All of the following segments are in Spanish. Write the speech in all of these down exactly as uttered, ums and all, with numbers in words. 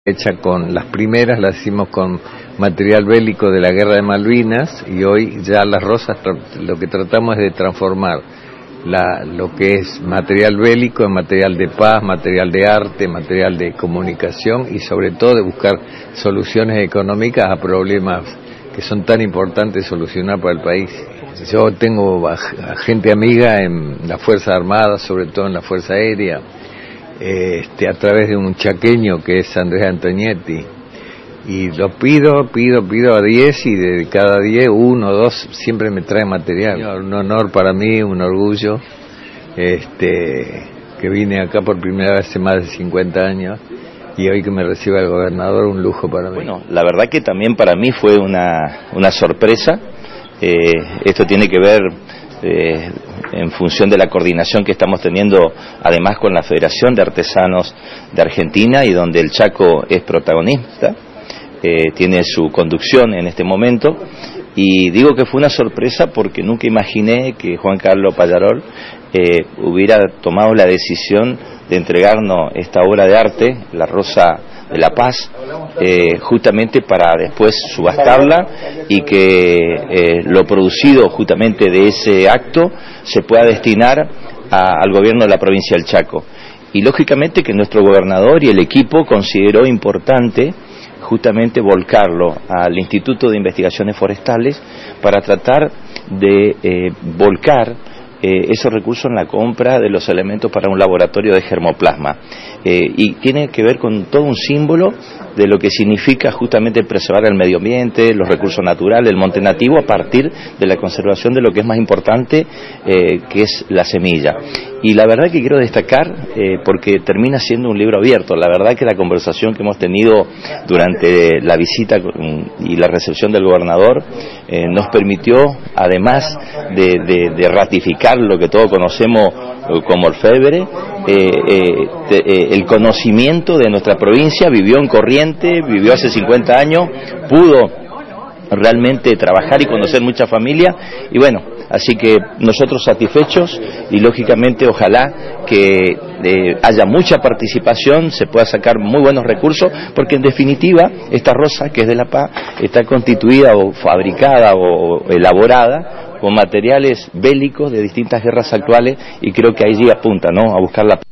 Hecha con las primeras, las hicimos con material bélico de la Guerra de Malvinas, y hoy ya las rosas lo que tratamos es de transformar la, lo que es material bélico en material de paz, material de arte, material de comunicación y sobre todo de buscar soluciones económicas a problemas que son tan importantes solucionar para el país. Yo tengo a, a gente amiga en la Fuerza Armada, sobre todo en la Fuerza Aérea, Este, a través de un chaqueño que es Andrés Antonietti, y lo pido, pido, pido a diez, y de cada diez, uno o dos siempre me trae material. Un honor para mí, un orgullo, este, que vine acá por primera vez hace más de cincuenta años, y hoy que me reciba el gobernador, un lujo para mí. Bueno, la verdad que también para mí fue una, una sorpresa. Eh, esto tiene que ver eh, en función de la coordinación que estamos teniendo además con la Federación de Artesanos de Argentina, y donde el Chaco es protagonista, eh, tiene su conducción en este momento, y digo que fue una sorpresa porque nunca imaginé que Juan Carlos Pallarol eh, hubiera tomado la decisión de entregarnos esta obra de arte, La Rosa de la Paz, eh, justamente para después subastarla y que eh, lo producido justamente de ese acto se pueda destinar a, al gobierno de la provincia del Chaco. Y lógicamente que nuestro gobernador y el equipo consideró importante justamente volcarlo al Instituto de Investigaciones Forestales para tratar de eh, volcar eh, esos recursos en la compra de los elementos para un laboratorio de germoplasma. Eh, y tiene que ver con todo un símbolo de lo que significa justamente preservar el medio ambiente, los recursos naturales, el monte nativo, a partir de la conservación de lo que es más importante, eh, que es la semilla. Y la verdad que quiero destacar, eh, porque termina siendo un libro abierto, la verdad que la conversación que hemos tenido durante la visita y la recepción del gobernador eh, nos permitió, además de, de, de ratificar lo que todos conocemos como orfebre, eh, eh, de, eh, el conocimiento de nuestra provincia. Vivió en Corrientes, vivió hace cincuenta años, pudo realmente trabajar y conocer mucha familia, y bueno, así que nosotros satisfechos, y lógicamente ojalá que eh, haya mucha participación, se pueda sacar muy buenos recursos, porque en definitiva esta rosa, que es de La Paz, está constituida o fabricada o elaborada con materiales bélicos de distintas guerras actuales, y creo que allí apunta, ¿no?, a buscar la.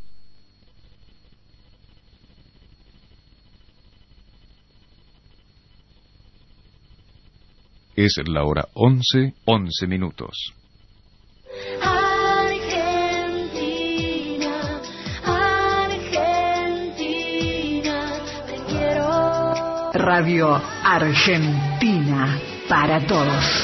Es la hora once, once minutos. Argentina, Argentina, te quiero. Radio Argentina para todos.